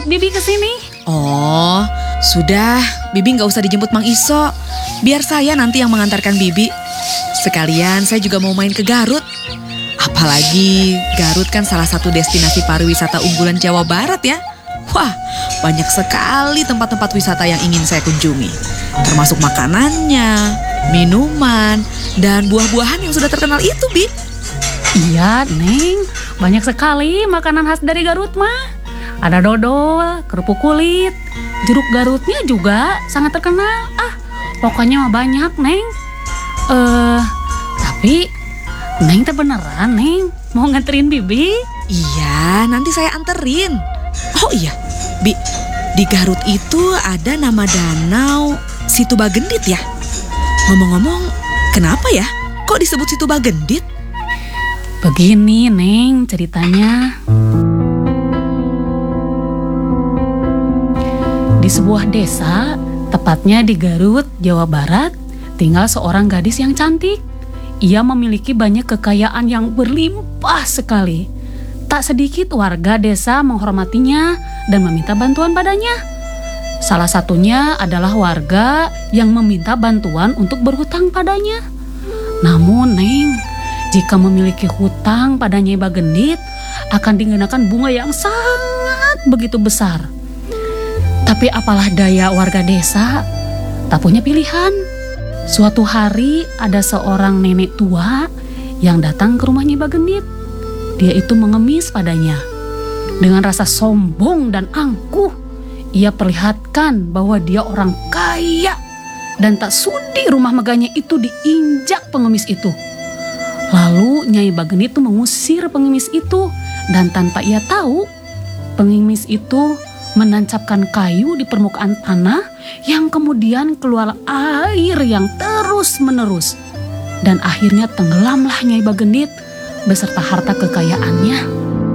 jemput Bibi ke sini. Oh, sudah. Bibi nggak usah dijemput Mang Iso. Biar saya nanti yang mengantarkan Bibi. Sekalian saya juga mau main ke Garut. Apalagi Garut kan salah satu destinasi pariwisata unggulan Jawa Barat ya. Wah, banyak sekali tempat-tempat wisata yang ingin saya kunjungi. Termasuk makanannya, minuman, dan buah-buahan yang sudah terkenal itu, Bi. Iya, Neng. Banyak sekali makanan khas dari Garut mah. Ada dodol, kerupuk kulit, jeruk Garutnya juga sangat terkenal. Pokoknya mah banyak, Neng. Tapi Neng teh beneran, Neng, mau nganterin Bibi? Iya, nanti saya anterin. Oh iya, Bi, di Garut itu ada nama danau Situ Bagendit ya? Ngomong-ngomong, kenapa ya? Kok disebut Situ Bagendit? Begini, Neng, ceritanya. Di sebuah desa, tepatnya di Garut, Jawa Barat, tinggal seorang gadis yang cantik. Ia memiliki banyak kekayaan yang berlimpah sekali. Tak sedikit warga desa menghormatinya dan meminta bantuan padanya. Salah satunya adalah warga yang meminta bantuan untuk berhutang padanya. Namun, Neng, jika memiliki hutang pada Nyai Bagendit, akan dikenakan bunga yang sangat begitu besar. Tapi apalah daya warga desa, tak punya pilihan. Suatu hari ada seorang nenek tua yang datang ke rumah Nyai Bagendit. Dia itu mengemis padanya. Dengan rasa sombong dan angkuh, ia perlihatkan bahwa dia orang kaya dan tak sudi rumah megahnya itu diinjak pengemis itu. Lalu Nyai Bagendit itu mengusir pengemis itu, dan tanpa ia tahu, pengemis itu menancapkan kayu di permukaan tanah yang kemudian keluar air yang terus-menerus. Dan akhirnya tenggelamlah Nyai Bagendit beserta harta kekayaannya.